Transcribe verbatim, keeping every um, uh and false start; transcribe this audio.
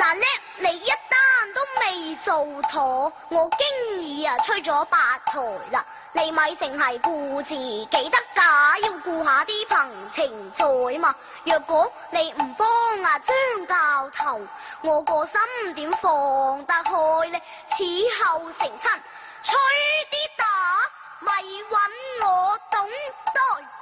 但叻你一單都未做妥，我經已啊催咗八台啦。你咪淨係顧自己得㗎，要顧下啲朋情在嘛。若果你唔幫啊張教頭，我個心點放得開呢？此後成親，吹啲打咪揾我董代。